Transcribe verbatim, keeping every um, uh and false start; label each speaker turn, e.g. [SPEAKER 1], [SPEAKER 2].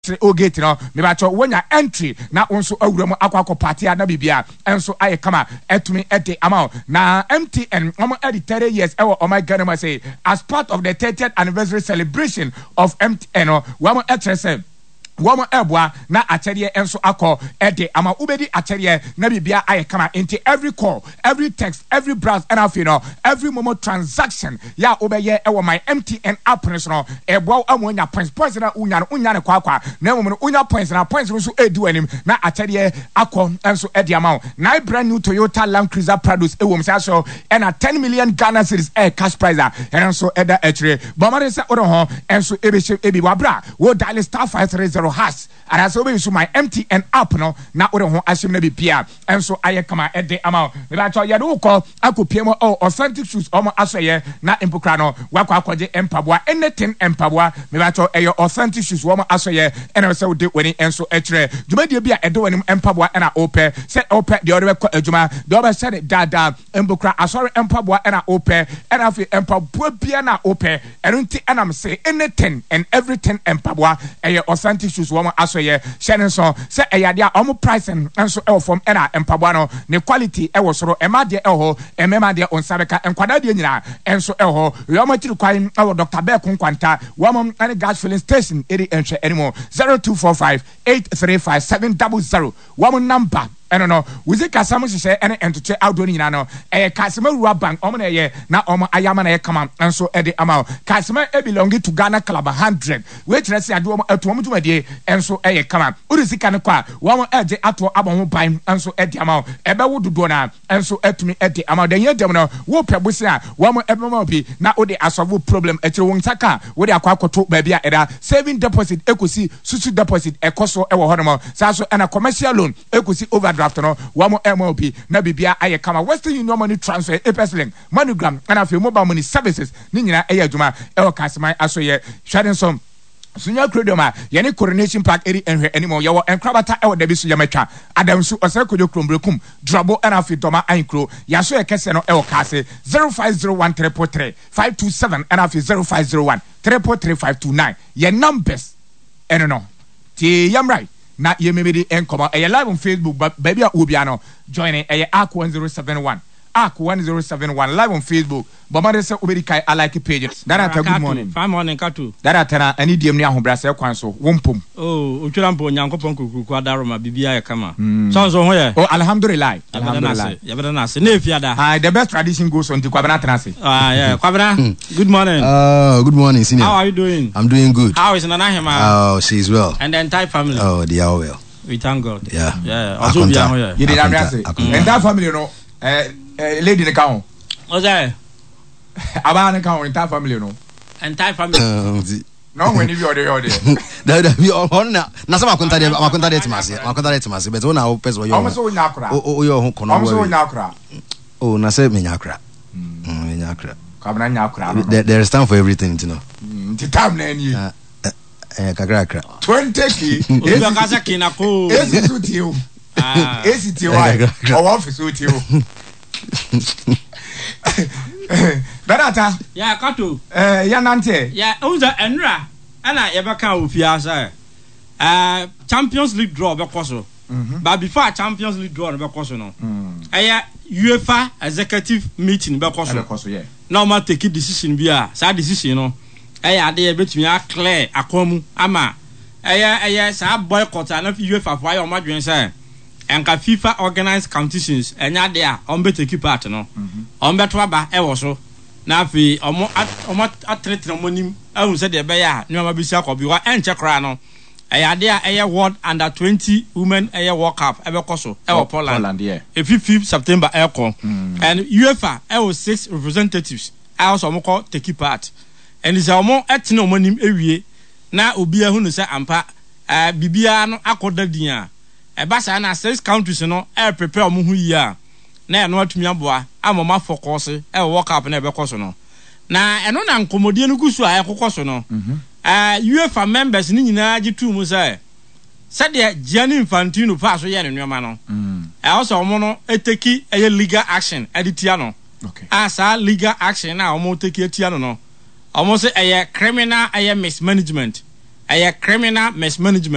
[SPEAKER 1] etre o gate no me ba cho wonya entry na onso awura mu akwakọ party na bibia enso aye kama etumi ede ama na M T N omo edi thirty years ewo o my Ghana say as part of the thirtieth anniversary celebration of M T N no wo etre say Wama ebwa na acherie enso akọ ede ama ubedi acherie na bibia aye kama into every call, every text, every browse and afi no every moment transaction ya obeye ewo my M T N app no ebwa amonya points points na unya unya ne kwa kwa na emo unya points na points so edu anim na acherie akọ enso ede ama na brand new Toyota Land Cruiser Prados ewo msa so and a ten million Ghana cedis air cash prize enso eda echere bomare se odo ho enso ebe ebi wabra wo dial star five three zero has and as always my M T N app no na ore ho ahyem na bibia enso aye kama ede ama me ba cho ye do ko akopiem o authentic shoes omo asoye na impokra no wakwa akwaje empaboa anything empaboa me ba cho e authentic shoes omo asoye ena se wo de wani enso ekire dwumadie bia ede wani empaboa ena ope se ope de ore ko adwuma de obe se de dada empokra asori empaboa ena ope ena fi empaboa bia na ope enunti ena me say anything and everything empaboa e authentic shoes woman asoye shene so se eyade a omo price enso e form era empaboa no ne quality e wo soro e ma de e ho e mema de onsabeka enkwada de nyina enso e ho yo ma tiri kwan e wo Doctor Beck Nkwanta woman any gas filling station eri enhwe anymore zero two four five eight three five seven zero zero woman number eno no wuzi kasam hye ene entoche outdo nyina no eh kasema ruwa bank omo na ye na omo ayama na ye kama enso ede ama kasema e belong to Ghana Club one hundred we kire se ade omo atomo dwumadie enso eye kama urisika ne kwa womo eje ato abon ban enso ede ama ebe wododo na enso atumi ede ama den ye dem no wo pebose a womo ebe ma bi na ode asolve problem ekire won saka wo de akwa akoto ba bia eda saving deposit ekosi susu deposit ekoso e wo hono sa so na commercial loan ekosi over draft no wamo M L P na bibia aye kama Western Union money transfer Epesling MoneyGram and afi mobile money services ni nyina eye adwuma e o kasman asoye hwade som Sunya Krodoma yene Coronation Park eri enhwe anymore yawo enkrabata e wo da bi so yamatwa adamsu osakojo krombrekum drobo and afi doma ankro yaso e kese no e wo kase zero five zero one three four three five two seven and afi zero five zero one three four three five two nine ye numbers eno no ti yam right na ye memedi enkoma e live on Facebook baby a obia no join e A K one zero seven one A K one zero seven one live on Facebook bomade se obedi kai I like pages data good morning
[SPEAKER 2] fine morning katu
[SPEAKER 1] data na ani diem ni ahobrase kwan so wompom
[SPEAKER 2] oh otwira mpo nyankopon kukuku adaroma bibia ya kama so so ho ye
[SPEAKER 1] oh alhamdulillah alhamdulillah
[SPEAKER 2] ya beda na se na efiada
[SPEAKER 1] ah the best tradition goes on kwabena tenase
[SPEAKER 2] ah yeah kwabena good morning
[SPEAKER 3] uh good morning senior.
[SPEAKER 2] How are you doing?
[SPEAKER 3] I'm doing good.
[SPEAKER 2] How is Nana Hema?
[SPEAKER 3] Oh, she's well.
[SPEAKER 2] And the entire family?
[SPEAKER 3] Oh, they are well.
[SPEAKER 2] We thank God.
[SPEAKER 3] Yeah.
[SPEAKER 2] Yeah. Also be here.
[SPEAKER 1] You did ambiance. Entire family no eh lady ne ka ho.
[SPEAKER 2] What's that?
[SPEAKER 1] Aba ne ka ho entire family no.
[SPEAKER 2] Entire family.
[SPEAKER 1] No when you order order.
[SPEAKER 3] Da da we on na na sama konta de ma konta de timase. Ma konta de timase but una o person yo.
[SPEAKER 1] Omo so nya akra.
[SPEAKER 3] O yo ho kono.
[SPEAKER 1] Omo so nya akra.
[SPEAKER 3] Oh, na say me nya akra. Mm, nya akra.
[SPEAKER 1] Kabna nya akra.
[SPEAKER 3] There is time for everything, you know.
[SPEAKER 1] The time na ni.
[SPEAKER 3] Eh kakra akra.
[SPEAKER 1] twenty ki.
[SPEAKER 2] O bi akasa kinako.
[SPEAKER 1] Esi suti o. Ah. Esi ti wa. O office suti o. Barata.
[SPEAKER 2] Yeah, katu.
[SPEAKER 1] Eh, ya nante.
[SPEAKER 2] Yeah, unza enra. Ana yebaka ofia say. Uh Champions League draw be koso. Mm-hmm. But before Champions League draw be koso no. Mm. Aya UEFA executive meeting be koso. Be koso yeah. Now ma take decision bi a, sa decision no. Aya ade betumi a clear akomu ama. Aya aya sa boycott na UEFA for ayo madwen say. Enka FIFA organized competitions enya de a on be take part no. Mhm. On be to aba e wo so. Na afi omo omo atlete no monim ehun se de be ya nwa ma bi si akobi wa enche kra no. Eya de a eye world under twenty women eye world cup e be koso e wo Poland.
[SPEAKER 1] Poland yeah.
[SPEAKER 2] E fifth September e ko. And UEFA e wo six representatives I also mo ko take part. And is omo etne omo nim ewie na obi ehun se ampa eh bibia no akoda din a e ba sa na six countries no e prepare omo hu yi a na e no atumi aboa amoma focus e world cup na e be koso no. Na eno na nkomodie no gusu a e kokoso no. Mhm. Uh, UEFA members ni nyina gitu mu say said the Gianni Infantino pass ye ne nwema no mm e also omo no eteki eye legal action editia no okay asa legal action na omo teki etia no no omo say eye criminal eye mismanagement eye criminal mismanagement